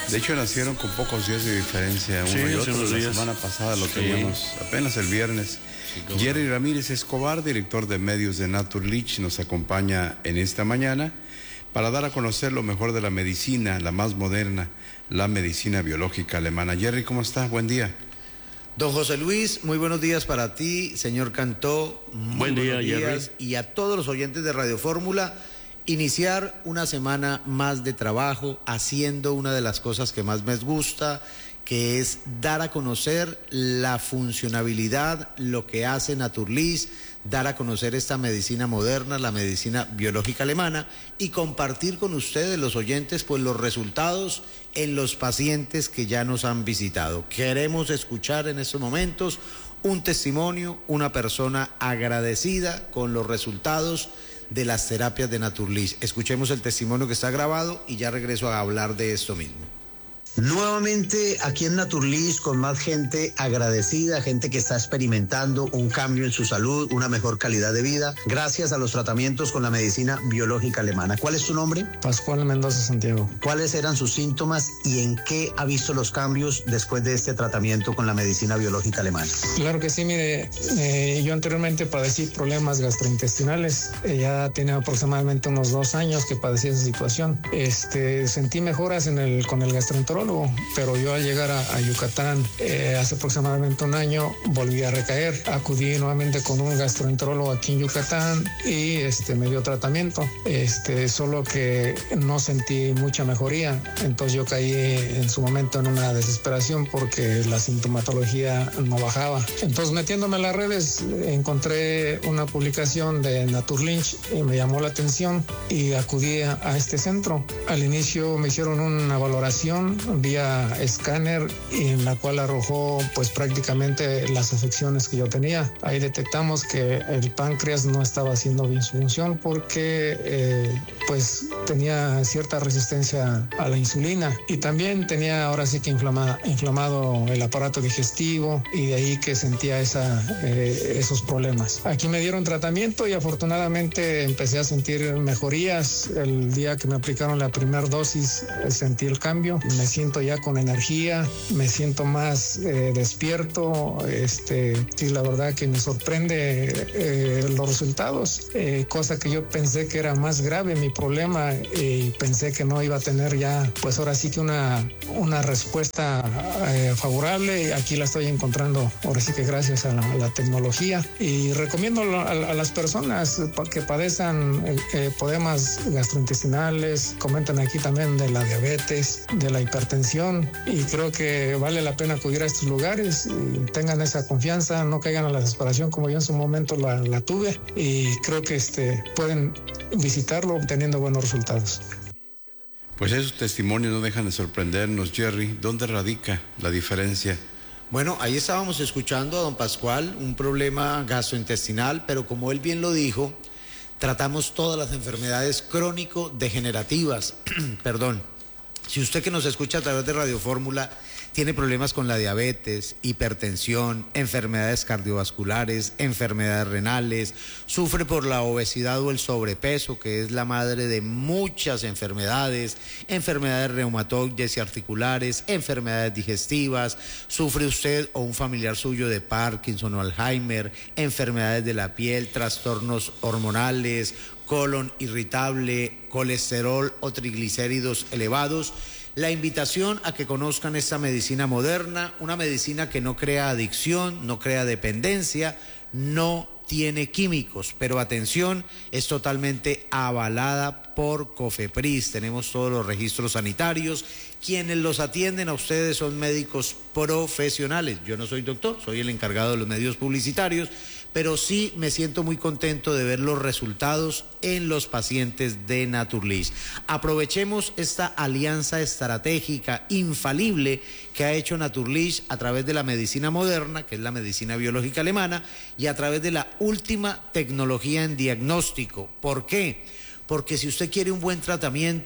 De hecho, nacieron con pocos días de diferencia uno y otro. La semana pasada lo teníamos apenas el viernes. Jerry Ramírez Escobar, director de medios de Naturlich, nos acompaña en esta mañana para dar a conocer lo mejor de la medicina, la más moderna, la medicina biológica alemana. Jerry, ¿cómo estás? Buen día. Don José Luis, muy buenos días para ti, señor Cantó. Buen día, Jerry. Y a todos los oyentes de Radio Fórmula. Iniciar una semana más de trabajo haciendo una de las cosas que más me gusta, que es dar a conocer la funcionabilidad, lo que hace Naturlich, dar a conocer esta medicina moderna, la medicina biológica alemana, y compartir con ustedes, los oyentes, pues los resultados en los pacientes que ya nos han visitado. Queremos escuchar en estos momentos un testimonio, una persona agradecida con los resultados de las terapias de Naturlich. Escuchemos el testimonio que está grabado y ya regreso a hablar de esto mismo. Nuevamente aquí en Naturlich con más gente agradecida, gente que está experimentando un cambio en su salud, una mejor calidad de vida, gracias a los tratamientos con la medicina biológica alemana. ¿Cuál es su nombre? Pascual Mendoza Santiago. ¿Cuáles eran sus síntomas y en qué ha visto los cambios después de este tratamiento con la medicina biológica alemana? Claro que sí, mire, yo anteriormente padecí problemas gastrointestinales, ya tenía aproximadamente unos 2 años que padecí esa situación. Sentí mejoras con el gastroenterólogo, pero yo al llegar a Yucatán hace aproximadamente 1 año volví a recaer. Acudí nuevamente con un gastroenterólogo aquí en Yucatán y me dio tratamiento, solo que no sentí mucha mejoría. Entonces yo caí en su momento en una desesperación porque la sintomatología no bajaba. Entonces, metiéndome en las redes, encontré una publicación de Naturlich y me llamó la atención y acudí a este centro. Al inicio me hicieron una valoración vía escáner en la cual arrojó pues prácticamente las afecciones que yo tenía. Ahí detectamos que el páncreas no estaba haciendo bien su función porque pues tenía cierta resistencia a la insulina y también tenía ahora sí que inflamado el aparato digestivo, y de ahí que sentía esos problemas. Aquí me dieron tratamiento y afortunadamente empecé a sentir mejorías. El día que me aplicaron la primera dosis sentí el cambio, me siento ya con energía, me siento más despierto, y la verdad que me sorprende los resultados, cosa que yo pensé que era más grave mi problema y pensé que no iba a tener ya, pues ahora sí que una respuesta favorable. Aquí la estoy encontrando, ahora sí que gracias a la tecnología, y recomiendo a las personas que padezcan problemas gastrointestinales. Comentan aquí también de la diabetes, de la hipertensión, y creo que vale la pena acudir a estos lugares y tengan esa confianza, no caigan a la desesperación como yo en su momento la tuve, y creo que pueden visitarlo obteniendo buenos resultados. Pues esos testimonios no dejan de sorprendernos, Jerry. ¿Dónde radica la diferencia? Bueno, ahí estábamos escuchando a don Pascual, un problema gastrointestinal, pero como él bien lo dijo, tratamos todas las enfermedades crónico-degenerativas. Perdón. Si usted que nos escucha a través de Radio Fórmula tiene problemas con la diabetes, hipertensión, enfermedades cardiovasculares, enfermedades renales, sufre por la obesidad o el sobrepeso, que es la madre de muchas enfermedades, enfermedades reumatoides y articulares, enfermedades digestivas, sufre usted o un familiar suyo de Parkinson o Alzheimer, enfermedades de la piel, trastornos hormonales, colon irritable, colesterol o triglicéridos elevados. La invitación a que conozcan esta medicina moderna, una medicina que no crea adicción, no crea dependencia, no tiene químicos, pero atención, es totalmente avalada por COFEPRIS. Tenemos todos los registros sanitarios. Quienes los atienden a ustedes son médicos profesionales. Yo no soy doctor, soy el encargado de los medios publicitarios, pero sí me siento muy contento de ver los resultados en los pacientes de Naturlich. Aprovechemos esta alianza estratégica infalible que ha hecho Naturlich a través de la medicina moderna, que es la medicina biológica alemana, y a través de la última tecnología en diagnóstico. ¿Por qué? Porque si usted quiere un buen tratamiento,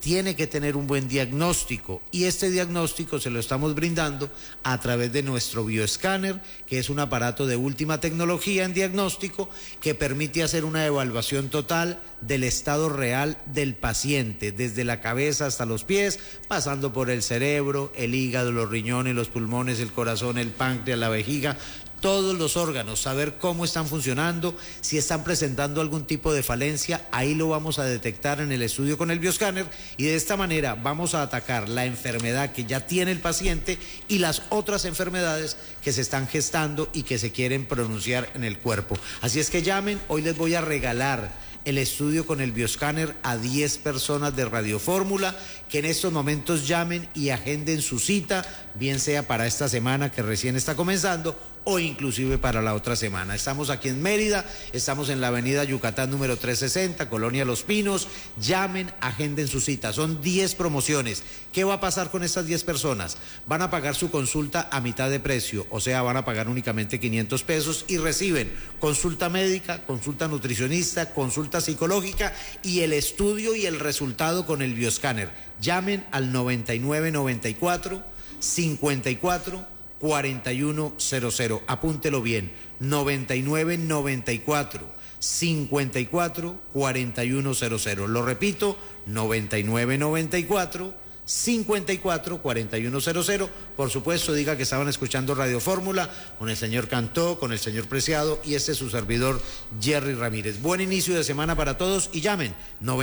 tiene que tener un buen diagnóstico y este diagnóstico se lo estamos brindando a través de nuestro bioescáner, que es un aparato de última tecnología en diagnóstico que permite hacer una evaluación total del estado real del paciente, desde la cabeza hasta los pies, pasando por el cerebro, el hígado, los riñones, los pulmones, el corazón, el páncreas, la vejiga, todos los órganos, saber cómo están funcionando, si están presentando algún tipo de falencia, ahí lo vamos a detectar en el estudio con el bioescáner y de esta manera vamos a atacar la enfermedad que ya tiene el paciente y las otras enfermedades que se están gestando y que se quieren pronunciar en el cuerpo. Así es que llamen, hoy les voy a regalar el estudio con el bioescáner a 10 personas de Radio Fórmula que en estos momentos llamen y agenden su cita, bien sea para esta semana que recién está comenzando o inclusive para la otra semana. Estamos aquí en Mérida, estamos en la avenida Yucatán número 360, Colonia Los Pinos. Llamen, agenden su cita. Son 10 promociones. ¿Qué va a pasar con estas 10 personas? Van a pagar su consulta a mitad de precio, o sea, van a pagar únicamente 500 pesos y reciben consulta médica, consulta nutricionista, consulta psicológica y el estudio y el resultado con el bioescáner. Llamen al 9994 54 4100. Apúntelo bien. 9994 54 4100. Lo repito, 9994 54 4100. Por supuesto, diga que estaban escuchando Radio Fórmula con el señor Cantó, con el señor Preciado y este es su servidor Jerry Ramírez. Buen inicio de semana para todos y llamen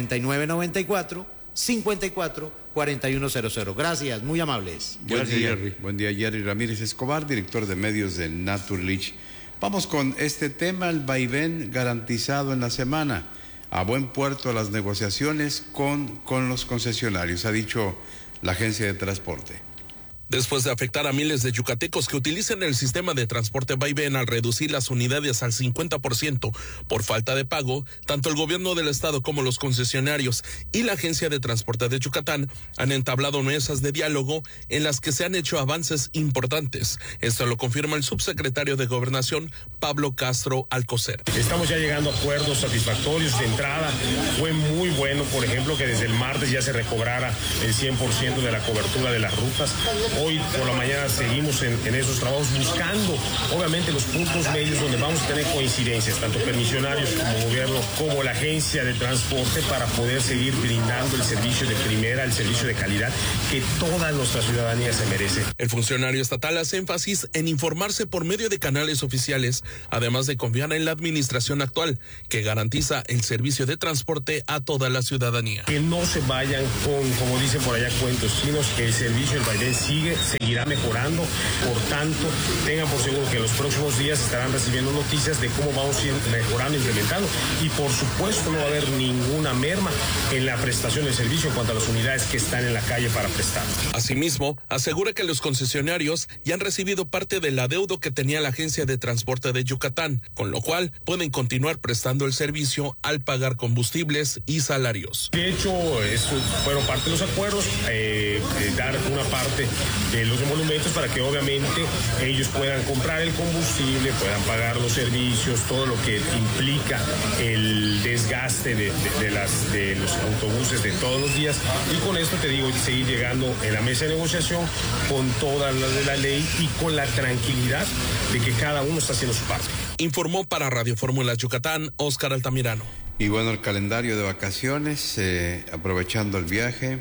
9994 54 4100. Gracias, muy amables. Gracias, Jerry. Buen día, Jerry Ramírez Escobar, director de medios de Naturlich. Vamos con este tema, el vaivén garantizado en la semana. A buen puerto las negociaciones con los concesionarios, ha dicho la agencia de transporte. Después de afectar a miles de yucatecos que utilizan el sistema de transporte vaivén al reducir las unidades al 50% por falta de pago, tanto el gobierno del estado como los concesionarios y la agencia de transporte de Yucatán han entablado mesas de diálogo en las que se han hecho avances importantes. Esto lo confirma el subsecretario de Gobernación, Pablo Castro Alcocer. Estamos ya llegando a acuerdos satisfactorios de entrada. Fue muy bueno, por ejemplo, que desde el martes ya se recobrara el 100% de la cobertura de las rutas. Hoy por la mañana seguimos en esos trabajos buscando, obviamente, los puntos medios donde vamos a tener coincidencias, tanto permisionarios como gobierno, como la agencia de transporte, para poder seguir brindando el servicio de primera, el servicio de calidad que toda nuestra ciudadanía se merece. El funcionario estatal hace énfasis en informarse por medio de canales oficiales, además de confiar en la administración actual, que garantiza el servicio de transporte a toda la ciudadanía. Que no se vayan con, como dicen por allá, cuentos, sino que el servicio del vaivén seguirá mejorando. Por tanto, tengan por seguro que en los próximos días estarán recibiendo noticias de cómo vamos a ir mejorando, implementando, y por supuesto no va a haber ninguna merma en la prestación del servicio en cuanto a las unidades que están en la calle para prestar. Asimismo, asegura que los concesionarios ya han recibido parte del adeudo que tenía la agencia de transporte de Yucatán, con lo cual pueden continuar prestando el servicio al pagar combustibles y salarios. De hecho, eso fueron parte de los acuerdos, dar una parte de los emolumentos para que obviamente ellos puedan comprar el combustible, puedan pagar los servicios, todo lo que implica el desgaste de los autobuses de todos los días, y con esto te digo, seguir llegando en la mesa de negociación con todas las de la ley y con la tranquilidad de que cada uno está haciendo su parte. Informó para Radio Fórmula Yucatán, Óscar Altamirano. Y bueno, el calendario de vacaciones, aprovechando el viaje,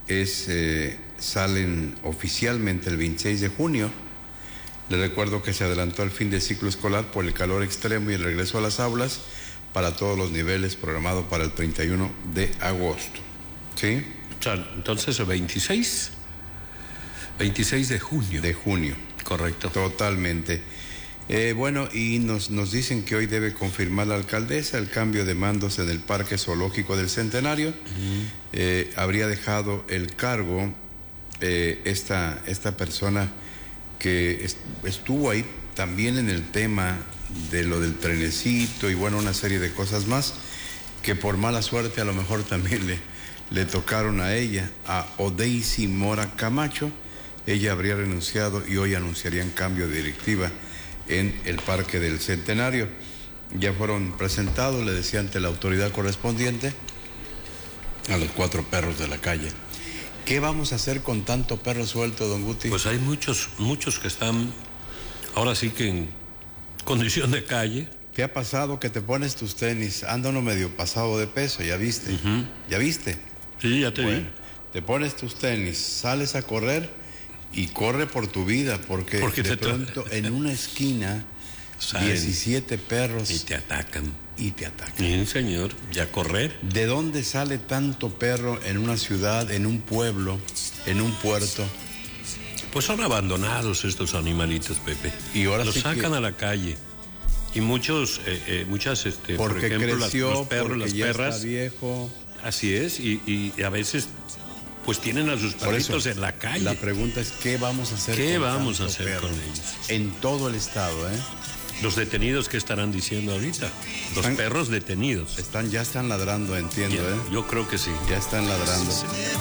salen oficialmente el 26 de junio. Les recuerdo que se adelantó el fin de ciclo escolar por el calor extremo y el regreso a las aulas para todos los niveles, programado para el 31 de agosto. ¿Sí? Entonces el 26 de junio. De junio. Correcto. Totalmente. Bueno, y nos dicen que hoy debe confirmar la alcaldesa el cambio de mandos en el Parque Zoológico del Centenario. Habría dejado el cargo esta persona que estuvo ahí también en el tema de lo del trenecito y bueno, una serie de cosas más que por mala suerte a lo mejor también le tocaron a ella, a Odeisy Mora Camacho. Ella habría renunciado y hoy anunciarían cambio de directiva en el Parque del Centenario. Ya fueron presentados, le decía, ante la autoridad correspondiente, a los 4 perros de la calle. ¿Qué vamos a hacer con tanto perro suelto, don Guti? Pues hay muchos que están ahora sí que en condición de calle. ¿Qué ha pasado? Que te pones tus tenis, anda uno medio pasado de peso, ¿ya viste? ¿Ya viste? Sí, ya te vi. Te pones tus tenis, sales a correr y corre por tu vida, porque de pronto en una esquina 17 perros y te atacan. Sí, señor, ya correr. ¿De dónde sale tanto perro en una ciudad, en un pueblo, en un puerto? Pues son abandonados estos animalitos, Pepe. Y ahora los sí sacan a la calle. Y muchas, por ejemplo, creció, los perros, porque las ya perras. Está viejo. Así es, y a veces pues tienen a sus perritos en la calle. La pregunta es, ¿qué vamos a hacer con ellos? En todo el estado, ¿eh? Los detenidos, ¿qué estarán diciendo ahorita? Los perros detenidos. Ya están ladrando, entiendo, ¿eh? Yo creo que sí. Ya están ladrando.